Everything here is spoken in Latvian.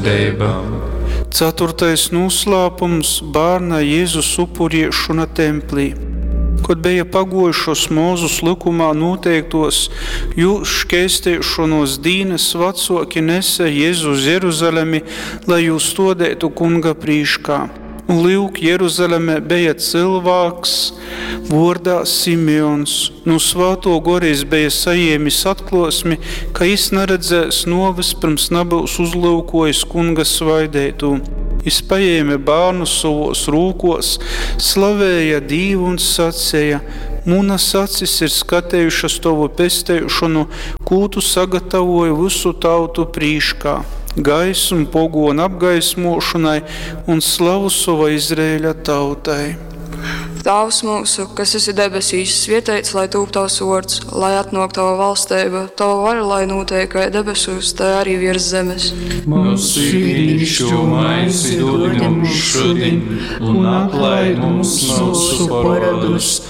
Ceturtais noslēpums – bērna Jēzus upuriešana templī. Kad bija pagojušos Mūzes likumā noteiktos jūs šķēstēšanos dīnes, vecāki nesa Jēzu uz Jeruzalemi, lai jūs stodētu kunga prīškā. Un lūk, Jeruzalemē bija cilvēks vārdā Simeons. No Svēto Goris bija saņēmis atklāsmi, ka viņš neredzēs novis pirms nebūs uzlūkojis kunga svaidētu. Viņš paņēma bērnu savos rūkos, slavēja Dievu un sacīja: Munas acis ir skatējušas tavu pestēšanu, ko tu sagatavoji visu tautu prīškā, gaisu un pogonu apgaismošanai un slavu sava Izraēļa tautai. Tēvs mūsu, kas esi debesīs, svētīts, lai tūp tavs vārds, lai atnāk tava valstība, tava vara, lai notiek kā debesūs, tā arī virs zemes. Mūsu ikdienišķo maizi dod mums šodien, un atlaid mums mūsu paradus,